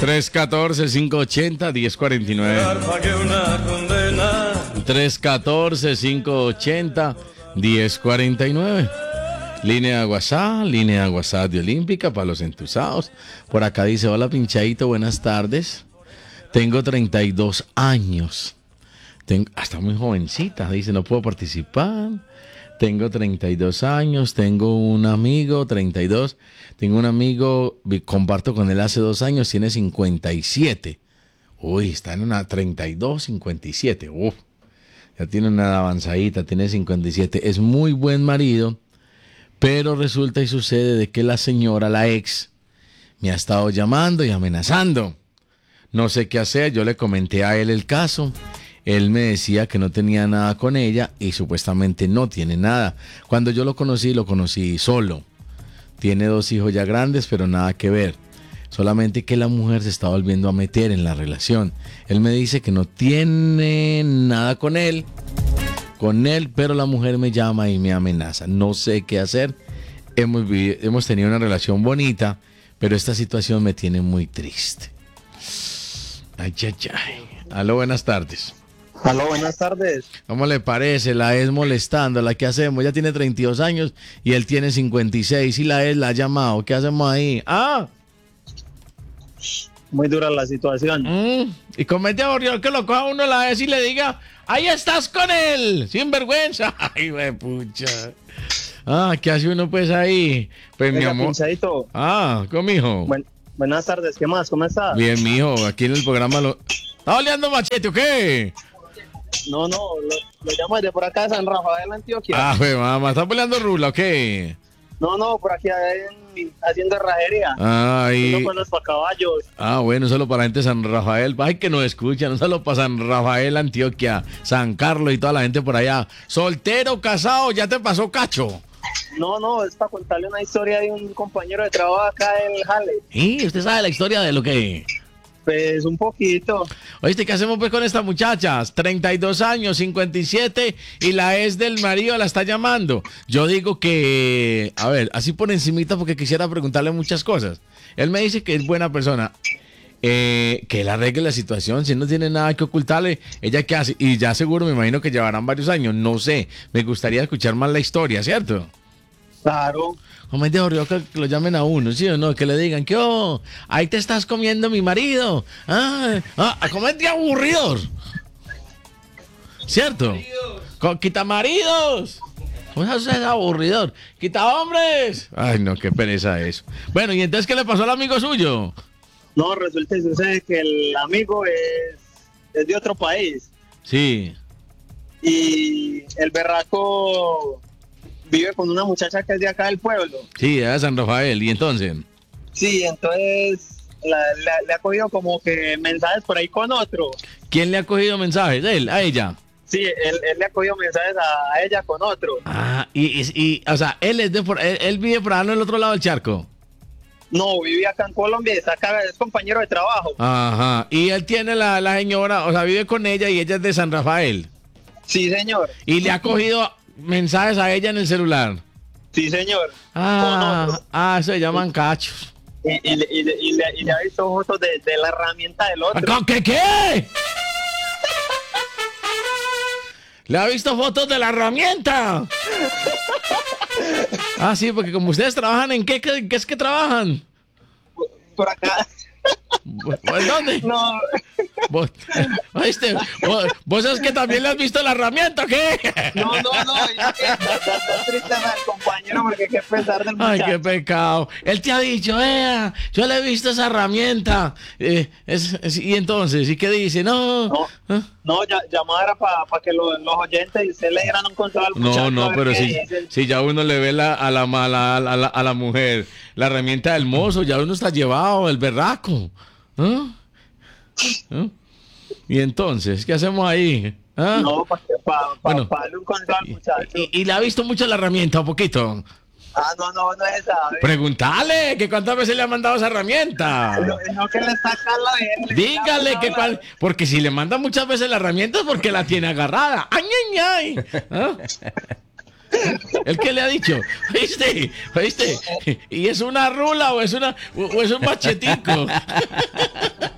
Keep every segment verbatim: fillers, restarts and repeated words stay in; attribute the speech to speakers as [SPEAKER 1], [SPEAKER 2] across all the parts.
[SPEAKER 1] tres uno cuatro, cinco ocho cero, uno cero cuatro nueve. tres uno cuatro, cinco ocho cero, uno cero cuatro nueve. Línea de WhatsApp, línea de WhatsApp de Olímpica para los entusados. Por acá dice, hola Pinchadito, buenas tardes. Tengo treinta y dos años. Tengo, hasta muy jovencita, dice, no puedo participar. Tengo treinta y dos años, tengo un amigo, treinta y dos. Tengo un amigo, comparto con él hace dos años, tiene cincuenta y siete. Uy, está en una treinta y dos, cincuenta y siete. Uf, ya tiene una edad avanzadita, tiene cincuenta y siete. Es muy buen marido. Pero resulta y sucede de que la señora, la ex, me ha estado llamando y amenazando. No sé qué hacer, yo le comenté a él el caso. Él me decía que no tenía nada con ella y supuestamente no tiene nada. Cuando yo lo conocí, lo conocí solo. Tiene dos hijos ya grandes, pero nada que ver. Solamente que la mujer se está volviendo a meter en la relación. Él me dice que no tiene nada con él. con él, pero la mujer me llama y me amenaza. No sé qué hacer. Hemos, vivido, hemos tenido una relación bonita, pero esta situación me tiene muy triste. Ay, ay, ay. Aló, buenas tardes.
[SPEAKER 2] Aló, buenas tardes.
[SPEAKER 1] ¿Cómo le parece? La es molestándola. ¿Qué hacemos? Ella tiene treinta y dos años y él tiene cincuenta y seis y la es la ha llamado. ¿Qué hacemos ahí? ¡Ah!
[SPEAKER 2] Muy dura la situación.
[SPEAKER 1] Mm, y comente a Oriol que lo coja uno la vez y le diga, ¡ahí estás con él! ¡Sin vergüenza! ¡Ay, me pucha! Ah, ¿qué hace uno pues ahí? Pues
[SPEAKER 2] Venga,
[SPEAKER 1] mi amor.
[SPEAKER 2] Pinchadito.
[SPEAKER 1] Ah, ¿cómo, mijo?
[SPEAKER 2] Buen, buenas tardes, ¿qué más? ¿Cómo estás?
[SPEAKER 1] Bien, mijo, aquí en el programa lo... ¿Está oleando machete o qué?
[SPEAKER 2] No, no, lo, lo llamo desde por acá de San Rafael, Antioquia.
[SPEAKER 1] Ah, pues mamá, ¿está peleando rula o qué?
[SPEAKER 2] No, no, por aquí en, haciendo herrajería.
[SPEAKER 1] Ah, y...
[SPEAKER 2] No conozco a caballos.
[SPEAKER 1] Ah, bueno, solo para la gente de San Rafael. Ay, que nos escuchan, no solo para San Rafael, Antioquia, San Carlos y toda la gente por allá. Soltero, casado, ya te pasó cacho.
[SPEAKER 2] No, no, es para contarle una historia de un compañero de trabajo acá en Jale.
[SPEAKER 1] ¿Y usted sabe la historia de lo que...?
[SPEAKER 2] Pues un poquito.
[SPEAKER 1] Oíste, ¿qué hacemos pues con esta muchacha? treinta y dos años, cincuenta y siete, y la ex del marido la está llamando. Yo digo que, a ver, así por encimita porque quisiera preguntarle muchas cosas. Él me dice que es buena persona, eh, que él arregle la situación, si no tiene nada que ocultarle, ella qué hace, y ya seguro me imagino que llevarán varios años, no sé, me gustaría escuchar más la historia, ¿cierto?
[SPEAKER 2] Claro.
[SPEAKER 1] Como es de horrible que lo llamen a uno, ¿sí o no? Que le digan que, oh, ahí te estás comiendo mi marido. Ah, ah como es de aburridor. ¿Cierto? Con, quita maridos. ¿Cómo es aburridor? Quita hombres. Ay, no, qué pereza eso. Bueno, ¿y entonces qué le pasó al amigo suyo?
[SPEAKER 2] No, resulta y sucede que el amigo es, es de otro país.
[SPEAKER 1] Sí.
[SPEAKER 2] Y el berraco vive con una muchacha que es de acá del pueblo.
[SPEAKER 1] Sí, de San Rafael. ¿Y entonces?
[SPEAKER 2] Sí, entonces la, la, le ha cogido como que mensajes por ahí con otro.
[SPEAKER 1] ¿Quién le ha cogido mensajes? ¿Él? ¿A ella?
[SPEAKER 2] Sí, él, él le ha cogido mensajes a, a ella con otro.
[SPEAKER 1] Ah, y, y, y, o sea, él es de por, él, él vive por allá en el otro lado del charco.
[SPEAKER 2] No, vive acá en Colombia y está acá, es compañero de trabajo.
[SPEAKER 1] Ajá, y él tiene la, la señora, o sea, vive con ella y ella es de San Rafael.
[SPEAKER 2] Sí, señor.
[SPEAKER 1] Y le ha cogido mensajes a ella en el celular.
[SPEAKER 2] Sí, señor.
[SPEAKER 1] Ah, ah, eso se llaman cachos.
[SPEAKER 2] Y, y, y, y, y, le, y le ha visto fotos de, de la herramienta del otro.
[SPEAKER 1] ¿Qué qué? ¿Le ha visto fotos de la herramienta? Ah, sí, porque como ustedes trabajan, ¿en qué, qué, qué es que trabajan?
[SPEAKER 2] Por acá.
[SPEAKER 1] ¿En dónde?
[SPEAKER 2] No.
[SPEAKER 1] ¿Vos, ¿oíste? ¿Vos, ¿Vos es que también le has visto la herramienta o qué?
[SPEAKER 2] No, no, no. Es que está triste al compañero porque qué pesar del muchacho.
[SPEAKER 1] Ay, qué pecado. Él te ha dicho, eh, yo le he visto esa herramienta. Eh, es, es, y entonces, ¿y qué dice? No.
[SPEAKER 2] No,
[SPEAKER 1] ¿eh?
[SPEAKER 2] no ya, llamada era para pa que lo, los oyentes se le dieran un consejo al muchacho.
[SPEAKER 1] No, no, pero si, si ya uno le ve la, a, la, a, la, a, la, a la mujer la herramienta del mozo, ya uno está llevado, el berraco. ¿Eh? ¿Eh? Y entonces, ¿qué hacemos ahí? ¿Ah?
[SPEAKER 2] No, para pa, pa,
[SPEAKER 1] bueno,
[SPEAKER 2] pa darle un consejo al muchacho.
[SPEAKER 1] Y, y, y le ha visto mucho la herramienta, un poquito.
[SPEAKER 2] Ah, no, no, no es esa.
[SPEAKER 1] Pregúntale que cuántas veces le ha mandado esa herramienta.
[SPEAKER 2] No, no que le saca la de él.
[SPEAKER 1] Dígale que cuál, porque si le manda muchas veces la herramienta es porque la tiene agarrada. ¡Ay, ay, ay! ¿Ah? ¿El qué le ha dicho? ¿Viste? ¿Viste? ¿Y es una rula o es una o es un machetico?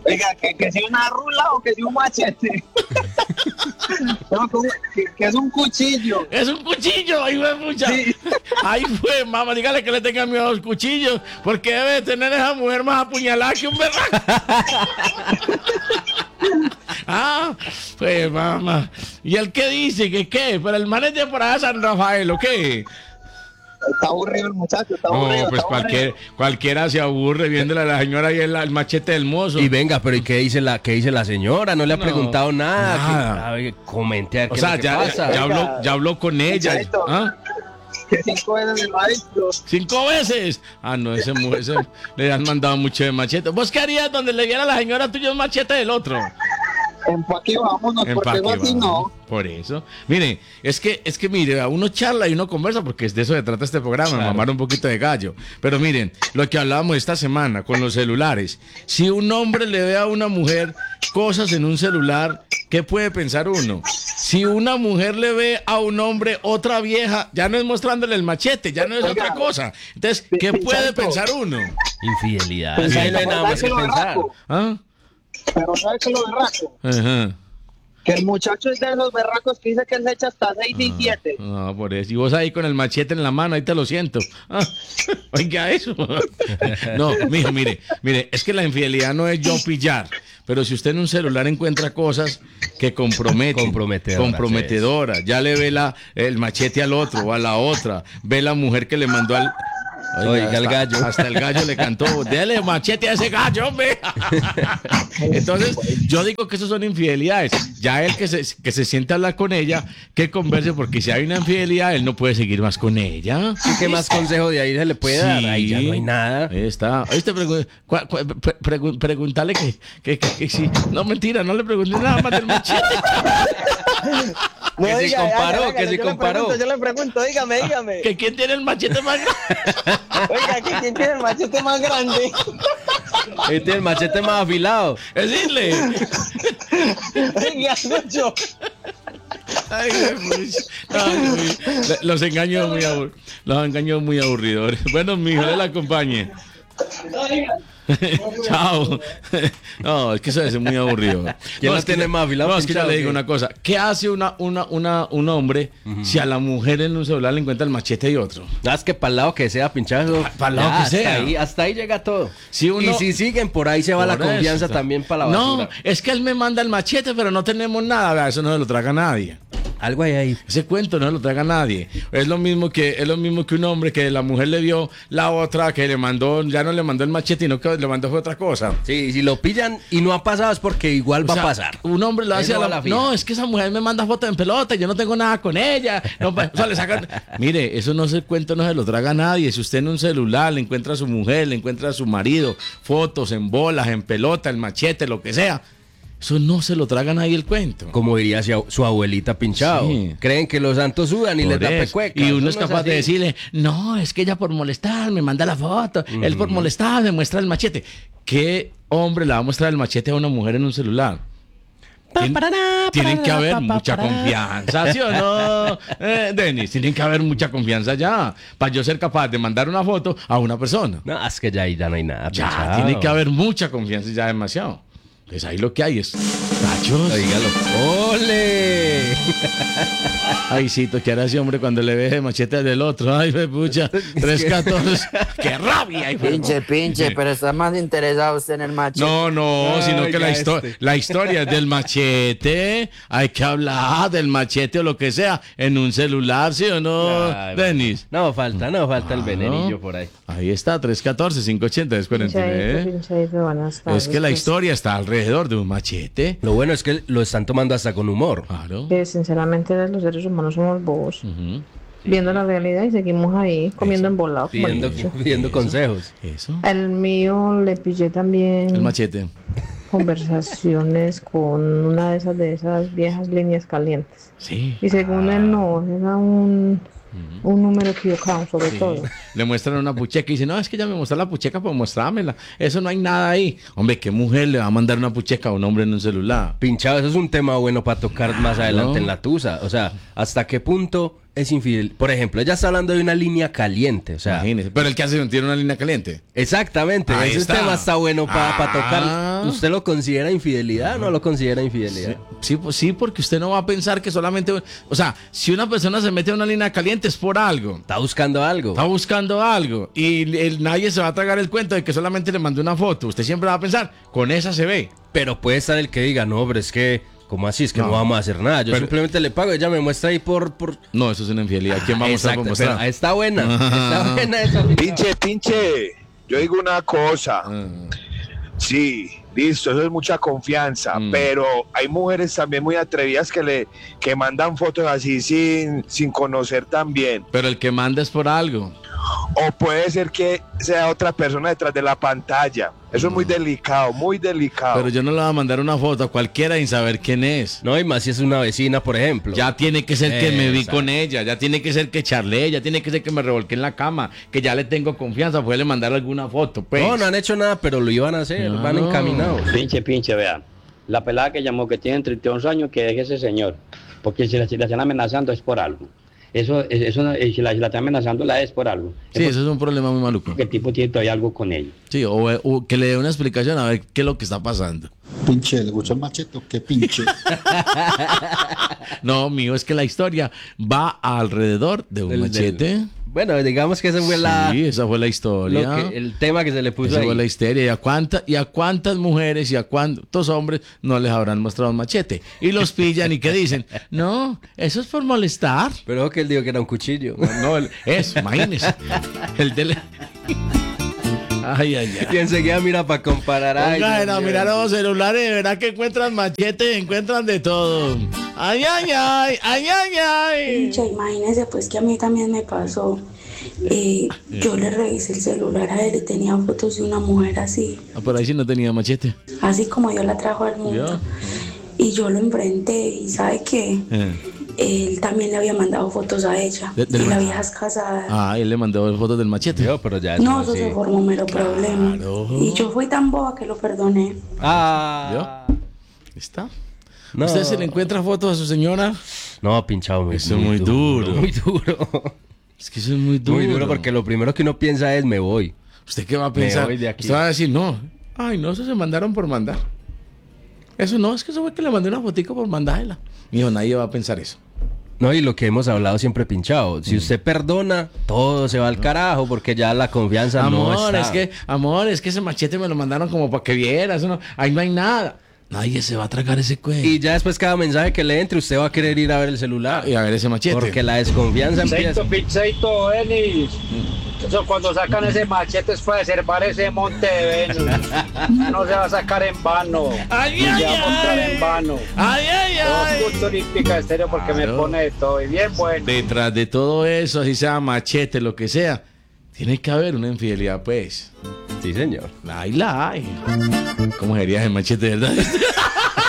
[SPEAKER 2] Oiga, que, que si una rula o que si un machete. No, como, que, que es un cuchillo.
[SPEAKER 1] Es un cuchillo, ahí fue mucha.
[SPEAKER 2] Sí.
[SPEAKER 1] Ahí fue, mamá, dígale que le tenga miedo a los cuchillos, porque debe tener esa mujer más apuñalada que un berraco. Ah, pues mamá. ¿Y el qué dice? ¿Que qué? Pero el man es de por allá San Rafael, ¿o qué?
[SPEAKER 2] Está aburrido el muchacho, está
[SPEAKER 1] No,
[SPEAKER 2] aburrido.
[SPEAKER 1] pues
[SPEAKER 2] está
[SPEAKER 1] cualquier, cualquiera se aburre viéndole a la señora y el, el machete del mozo.
[SPEAKER 3] Y venga, pero ¿y qué dice la, qué dice la señora? No le ha
[SPEAKER 1] No,
[SPEAKER 3] preguntado nada.
[SPEAKER 1] nada.
[SPEAKER 3] Que- a ver, comente a ver
[SPEAKER 1] O
[SPEAKER 3] qué
[SPEAKER 1] sea,
[SPEAKER 3] es lo que
[SPEAKER 1] ya,
[SPEAKER 3] pasa.
[SPEAKER 1] ya habló, ya habló con ella.
[SPEAKER 2] Muchachito.
[SPEAKER 1] ¿Ah?
[SPEAKER 2] Que cinco veces el maestro.
[SPEAKER 1] ¿Cinco veces? Ah, no, ese, mu- ese le han mandado mucho de machete. ¿Vos qué harías donde le diera a la señora tuya un machete del otro?
[SPEAKER 2] Empaque, vámonos, porque
[SPEAKER 1] Empaque,
[SPEAKER 2] eso así
[SPEAKER 1] vamos.
[SPEAKER 2] no.
[SPEAKER 1] Por eso. Mire, es que, es que mire, a uno charla y uno conversa, porque de eso se trata este programa,
[SPEAKER 3] Claro.
[SPEAKER 1] mamar un poquito de gallo. Pero miren, lo que hablábamos esta semana con los celulares. Si un hombre le ve a una mujer cosas en un celular, ¿qué puede pensar uno? Si una mujer le ve a un hombre otra vieja, ya no es mostrándole el machete, ya no es otra cosa. Entonces, ¿qué puede pensar uno?
[SPEAKER 3] Infidelidad.
[SPEAKER 2] Pues,
[SPEAKER 3] Ahí no hay nada más que
[SPEAKER 2] lo
[SPEAKER 3] pensar.
[SPEAKER 2] berraco.
[SPEAKER 1] ¿Ah?
[SPEAKER 2] Pero ¿sabes qué es lo berraco?
[SPEAKER 1] Ajá.
[SPEAKER 2] Que el muchacho es de esos berracos que dice que él se echa hasta seis y siete.
[SPEAKER 1] Ah, por eso. Y vos ahí con el machete en la mano, ahí te lo siento. Ah, oiga eso. No, mijo, mire, mire, es que la infidelidad no es yo pillar, pero si usted en un celular encuentra cosas que comprometen,
[SPEAKER 3] Comprometedoras,
[SPEAKER 1] comprometedoras, ya le ve la, el machete al otro o a la otra, ve la mujer que le mandó al...
[SPEAKER 3] Oiga, el
[SPEAKER 1] hasta-
[SPEAKER 3] gallo.
[SPEAKER 1] Hasta el gallo le cantó, dele machete a ese gallo, hombre. Entonces, yo digo que eso son infidelidades. Ya él que se, que se siente a hablar con ella, que converse, porque si hay una infidelidad, él no puede seguir más con ella.
[SPEAKER 3] ¿Y qué más consejo de ahí se le puede dar?
[SPEAKER 1] Sí.
[SPEAKER 3] Ahí ya no hay nada.
[SPEAKER 1] Ahí está. Oíste, pregu- cua- cua- pre- pregu- preguntarle que, que, que, que sí. No, mentira, no le pregunté nada más del machete.
[SPEAKER 3] Que se comparó, que se
[SPEAKER 2] yo
[SPEAKER 3] comparó.
[SPEAKER 2] Le pregunto, yo le pregunto, dígame, dígame.
[SPEAKER 1] Que quién tiene el machete más grande.
[SPEAKER 2] Oiga, que quién tiene el machete más grande.
[SPEAKER 3] Este es el machete más afilado.
[SPEAKER 1] Decirle.
[SPEAKER 2] Oiga, mucho.
[SPEAKER 1] Ay, pues, ay, uy. Los engaños muy abur- los engaños muy aburridores. Bueno, mi hijo, le la acompañe. Chao. No, es que eso es muy aburrido.
[SPEAKER 3] ¿Quién lo
[SPEAKER 1] es que
[SPEAKER 3] tiene
[SPEAKER 1] ya-
[SPEAKER 3] más afilado,
[SPEAKER 1] No, es que ya
[SPEAKER 3] pinchado,
[SPEAKER 1] le digo
[SPEAKER 3] qué?
[SPEAKER 1] una cosa. ¿Qué hace una, una, una, un hombre si a la mujer en un celular le encuentra el machete y otro?
[SPEAKER 3] Nada, es que para el lado que sea, pinchado.
[SPEAKER 1] Pa- pa'l lado
[SPEAKER 3] ya,
[SPEAKER 1] que
[SPEAKER 3] hasta
[SPEAKER 1] sea.
[SPEAKER 3] Ahí, hasta ahí llega todo.
[SPEAKER 1] Si uno-
[SPEAKER 3] Y si siguen por ahí se va la
[SPEAKER 1] Por eso
[SPEAKER 3] confianza
[SPEAKER 1] está.
[SPEAKER 3] también para la
[SPEAKER 1] No,
[SPEAKER 3] basura.
[SPEAKER 1] es que él me manda el machete, pero no tenemos nada. Vea, eso no se lo traga nadie.
[SPEAKER 3] Algo hay ahí.
[SPEAKER 1] Ese cuento no se lo traga nadie. Es lo mismo que es lo mismo que un hombre que la mujer le dio la otra que le mandó, ya no le mandó el machete, sino que le mandó fue otra cosa.
[SPEAKER 3] Sí, si lo pillan y no ha pasado es porque igual
[SPEAKER 1] O
[SPEAKER 3] va
[SPEAKER 1] sea,
[SPEAKER 3] a pasar.
[SPEAKER 1] Un hombre le hace
[SPEAKER 3] Eso
[SPEAKER 1] a
[SPEAKER 3] va
[SPEAKER 1] la,
[SPEAKER 3] a la fija.
[SPEAKER 1] no, es que esa mujer me manda fotos en pelota, yo no tengo nada con ella. No, pa- o sea, le sacan. Mire, eso no se cuento, no se lo traga nadie. Si usted en un celular le encuentra a su mujer, le encuentra a su marido, fotos en bolas, en pelota, el machete, lo que sea. Eso no se lo traga nadie el cuento.
[SPEAKER 3] Como diría su su abuelita pinchado.
[SPEAKER 1] Sí.
[SPEAKER 3] Creen que los santos sudan y
[SPEAKER 1] Por
[SPEAKER 3] les da
[SPEAKER 1] eso.
[SPEAKER 3] pecueca.
[SPEAKER 1] Y uno
[SPEAKER 3] Eso
[SPEAKER 1] es
[SPEAKER 3] no
[SPEAKER 1] capaz de
[SPEAKER 3] así.
[SPEAKER 1] decirle, no, es que ella por molestar me manda la foto, él por molestar me muestra el machete. ¿Qué hombre le va a mostrar el machete a una mujer en un celular? Tien- Tienen que haber mucha confianza, ¿sí o no, eh, Denis? Tienen que haber mucha confianza ya para yo ser capaz de mandar una foto a una persona.
[SPEAKER 3] No, es que ya ahí ya no hay nada.
[SPEAKER 1] Ya,
[SPEAKER 3] pinchado.
[SPEAKER 1] tiene que haber mucha confianza ya demasiado. Pues ahí lo que hay es tachos.
[SPEAKER 3] Dígalo. ¡Ole!
[SPEAKER 1] Ay, Cito, ¿qué hará ese hombre cuando le ve el machete del otro? Ay, me pucha, tres catorce. ¡Qué rabia! Ay,
[SPEAKER 4] Pinche, pinche, pero está más interesado usted en el machete.
[SPEAKER 1] No, no,
[SPEAKER 3] Ay,
[SPEAKER 1] sino que la,
[SPEAKER 3] ya
[SPEAKER 1] histo-
[SPEAKER 3] este.
[SPEAKER 1] la historia es del machete. Hay que hablar del machete o lo que sea en un celular, ¿sí o no,
[SPEAKER 3] Ay,
[SPEAKER 1] Denis?
[SPEAKER 3] No falta, no falta el
[SPEAKER 1] Ah,
[SPEAKER 3] venenillo
[SPEAKER 1] ¿no?
[SPEAKER 3] por ahí.
[SPEAKER 1] Ahí está, tres catorce, cinco ochenta, tres cuarenta y nueve.
[SPEAKER 5] Pinchadito, pinchadito, buenas tardes.
[SPEAKER 1] Es que la
[SPEAKER 5] Pues,
[SPEAKER 1] historia está alrededor de un machete.
[SPEAKER 3] Lo bueno es que lo están tomando hasta con humor.
[SPEAKER 1] Claro.
[SPEAKER 5] Que sinceramente los seres humanos somos bobos.
[SPEAKER 1] Ujú.
[SPEAKER 5] Viendo la realidad y seguimos ahí comiendo embolado. como
[SPEAKER 3] Pidiendo,
[SPEAKER 5] el dicho.
[SPEAKER 3] pidiendo consejos.
[SPEAKER 1] Eso.
[SPEAKER 5] El mío le pillé
[SPEAKER 1] El
[SPEAKER 5] también
[SPEAKER 1] machete.
[SPEAKER 5] conversaciones con una de esas de esas viejas líneas calientes.
[SPEAKER 1] Sí.
[SPEAKER 5] Y según él no, era un, un número equivocado sobre
[SPEAKER 1] Sí.
[SPEAKER 5] todo.
[SPEAKER 1] Le muestran una pucheca y dice, no, es que ya me mostró la pucheca, pues mostrármela. Eso no hay nada ahí. Hombre, ¿qué mujer le va a mandar una pucheca a un hombre en un celular?
[SPEAKER 3] Pinchado, eso es un tema bueno para tocar más adelante
[SPEAKER 1] Claro.
[SPEAKER 3] en la tusa. O sea, ¿hasta qué punto es infiel. Por ejemplo, ella está hablando de una línea caliente, o sea,
[SPEAKER 1] Imagínese. Pero el que hace tiene una línea caliente.
[SPEAKER 3] exactamente,
[SPEAKER 1] Ahí
[SPEAKER 3] ese
[SPEAKER 1] está.
[SPEAKER 3] tema está bueno para
[SPEAKER 1] Ah.
[SPEAKER 3] tocar. ¿Usted lo considera infidelidad o no lo considera infidelidad?
[SPEAKER 1] Sí, pues sí, porque usted no va a pensar que solamente... O sea, si una persona se mete en una línea caliente es por algo.
[SPEAKER 3] Está buscando algo.
[SPEAKER 1] Está buscando algo. Y el- nadie se va a tragar el cuento de que solamente le mandó una foto. Usted siempre va a pensar, con esa se ve.
[SPEAKER 3] Pero puede estar el que diga, no, pero es que, ¿cómo así? Es que no,
[SPEAKER 1] No.
[SPEAKER 3] vamos a hacer nada. Yo
[SPEAKER 1] Pero-
[SPEAKER 3] simplemente le pago, ella me muestra ahí por... por...
[SPEAKER 1] No, eso es una infidelidad. ¿Quién va a mostrar por
[SPEAKER 3] Exacto,
[SPEAKER 1] mostrar?
[SPEAKER 3] pero está buena, está buena esa.
[SPEAKER 6] Pinche, pinche, yo digo una cosa.
[SPEAKER 1] Ah.
[SPEAKER 6] Sí, listo, eso es mucha confianza,
[SPEAKER 1] Mm.
[SPEAKER 6] pero hay mujeres también muy atrevidas que le que mandan fotos así sin, sin conocer tan bien.
[SPEAKER 1] Pero el que manda es por algo.
[SPEAKER 6] O puede ser que sea otra persona detrás de la pantalla. Eso es muy delicado, muy delicado.
[SPEAKER 1] Pero yo no le voy a mandar una foto a cualquiera sin saber quién es.
[SPEAKER 3] No, y más si es una vecina, por ejemplo.
[SPEAKER 1] Ya tiene que ser que me vi
[SPEAKER 3] Exacto.
[SPEAKER 1] con ella, ya tiene que ser que charlé, ya tiene que ser que me revolqué en la cama, que ya le tengo confianza, puede mandar alguna foto, pues.
[SPEAKER 3] No, no han hecho nada, pero lo iban a hacer,
[SPEAKER 1] No.
[SPEAKER 3] van encaminados.
[SPEAKER 7] Pinche, pinche, vean. La pelada que llamó que tiene treinta y un años, que deje ese señor. Porque si la, si la están amenazando es por algo. Eso, eso no- si, la, si la están amenazando la es por algo.
[SPEAKER 1] Sí,
[SPEAKER 7] Es
[SPEAKER 1] eso es un problema muy maluco.
[SPEAKER 7] porque el tipo tiene todavía algo con ella.
[SPEAKER 1] Sí, o, o que le dé una explicación a ver qué es lo que está pasando.
[SPEAKER 8] Pinche, ¿le gustó el machete o qué pinche?
[SPEAKER 1] No, mío, es que la historia va alrededor de un
[SPEAKER 3] Del-
[SPEAKER 1] machete.
[SPEAKER 3] del- Bueno, digamos que esa fue la,
[SPEAKER 1] Sí, esa fue la historia.
[SPEAKER 3] lo que- el tema que se le puso
[SPEAKER 1] Esa
[SPEAKER 3] ahí.
[SPEAKER 1] fue la histeria. ¿Y a, cuánta, ¿Y a cuántas mujeres y a cuántos hombres no les habrán mostrado un machete? Y los pillan y que dicen, no, eso es por molestar.
[SPEAKER 3] Pero ojo que él dijo que era un cuchillo.
[SPEAKER 1] No, el- eso, imagínese. El tele... Ay, ay, ay.
[SPEAKER 3] Y enseguida mira para comparar. Ay,
[SPEAKER 1] Pongan
[SPEAKER 3] Dios
[SPEAKER 1] a
[SPEAKER 3] mío.
[SPEAKER 1] mirar los celulares, de verdad que encuentran machetes, encuentran de todo. Ay, ay, ay, ay, ay, ay.
[SPEAKER 9] Pinche, imagínese pues que a mí también me pasó. Eh, yo le revisé el celular a él y tenía fotos de una mujer así,
[SPEAKER 1] Ah, por ahí sí no tenía machete.
[SPEAKER 9] así como Dios la trajo al mundo. Y yo lo enfrenté y ¿sabe qué?
[SPEAKER 1] Eh.
[SPEAKER 9] Él también le había mandado fotos a ella.
[SPEAKER 1] De- del
[SPEAKER 9] y la
[SPEAKER 1] ma-
[SPEAKER 9] vieja es casada.
[SPEAKER 1] Ah, él le mandó fotos del machete.
[SPEAKER 3] Yo, pero ya eso
[SPEAKER 9] No, eso
[SPEAKER 3] sí.
[SPEAKER 9] se formó un mero problema. Y yo fui tan boba que lo perdoné.
[SPEAKER 3] Ah.
[SPEAKER 1] ¿Está?
[SPEAKER 3] No.
[SPEAKER 1] ¿Usted se le encuentra fotos a su señora?
[SPEAKER 3] No, pinchado, muy,
[SPEAKER 1] Eso es muy duro.
[SPEAKER 3] Muy duro.
[SPEAKER 1] Es que eso es muy duro.
[SPEAKER 3] Muy duro porque lo primero que uno piensa es me voy.
[SPEAKER 1] ¿Usted qué va a pensar?
[SPEAKER 3] voy de aquí.
[SPEAKER 1] Usted va a decir, no. Ay, no, eso se mandaron por mandar. Eso no, es que eso fue que le mandé una fotico por mandarla. Mijo, nadie va a pensar eso.
[SPEAKER 3] No, y lo que hemos hablado siempre pinchado.
[SPEAKER 1] Mm.
[SPEAKER 3] Si usted perdona, todo se va al carajo porque ya la confianza no
[SPEAKER 1] Amor,
[SPEAKER 3] está.
[SPEAKER 1] es que, amor, es que ese machete me lo mandaron como para que vieras. Eso no, ahí no hay nada. Nadie se va a tragar ese cuento.
[SPEAKER 3] Y ya después cada mensaje que le entre, usted va a querer ir a ver el celular.
[SPEAKER 1] Y a ver ese machete.
[SPEAKER 3] Porque la desconfianza empieza.
[SPEAKER 2] Pincheito, Denis. Eso cuando sacan ese machete es para deservar ese monte de Venus. No se va a sacar en vano.
[SPEAKER 1] Ay,
[SPEAKER 2] Ni
[SPEAKER 1] ay,
[SPEAKER 2] se va a montar
[SPEAKER 1] ay.
[SPEAKER 2] en vano.
[SPEAKER 1] Ay, ay, ay.
[SPEAKER 2] Yo escucho Olímpica Estéreo porque me
[SPEAKER 1] Claro.
[SPEAKER 2] pone de todo. Y bien bueno.
[SPEAKER 1] Detrás de todo eso, así sea machete, lo que sea, tiene que haber una infidelidad, pues.
[SPEAKER 3] Sí, señor.
[SPEAKER 1] Ahí la hay. ¿Cómo sería ese machete, verdad?